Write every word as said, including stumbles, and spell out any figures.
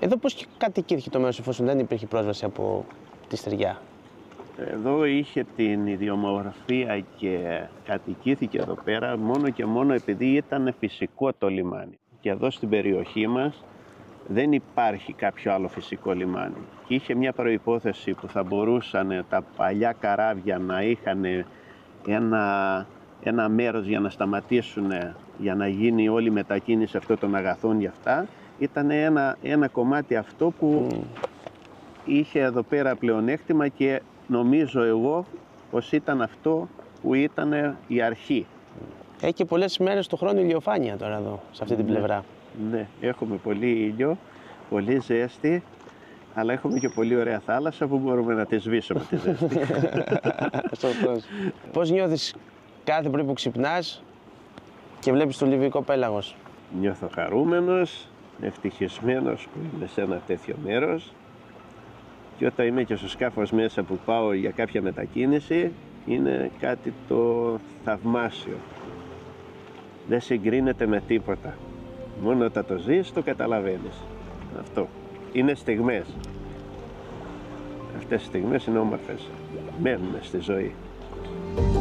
Εδώ πώς κατοικήθηκε το μέρος, εφόσον δεν υπήρχε πρόσβαση από τη στεριά? Εδώ είχε την ιδιομορφία και κατοικήθηκε εδώ πέρα μόνο και μόνο επειδή ήταν φυσικό το λιμάνι. Και εδώ στην περιοχή μας δεν υπάρχει κάποιο άλλο φυσικό λιμάνι. Και είχε μια προϋπόθεση που θα μπορούσαν τα παλιά καράβια να είχαν ένα, ένα μέρος για να σταματήσουν, για να γίνει όλη η μετακίνηση αυτών των αγαθών για αυτά. Ήταν ένα, ένα κομμάτι αυτό που mm. είχε εδώ πέρα πλεονέκτημα και νομίζω εγώ πως ήταν αυτό που ήταν η αρχή. Έχει και πολλές μέρες το χρόνο ηλιοφάνεια τώρα εδώ, σε αυτή την ναι, πλευρά. Ναι, έχουμε πολύ ήλιο, πολύ ζέστη, αλλά έχουμε και πολύ ωραία θάλασσα που μπορούμε να τη σβήσουμε τη ζέστη. Πώς νιώθεις κάθε πρωί που ξυπνάς και βλέπεις το Λιβικό πέλαγος? Νιώθω χαρούμενος, ευτυχισμένος που είμαι σε ένα τέτοιο μέρος. Και όταν είμαι και στο σκάφος μέσα που πάω για κάποια μετακίνηση, είναι κάτι το θαυμάσιο. Δεν συγκρίνεται με τίποτα. Μόνο όταν το ζεις, το καταλαβαίνεις. Αυτό. Είναι στιγμές. Αυτές οι στιγμές είναι όμορφες. Μένουν στη ζωή.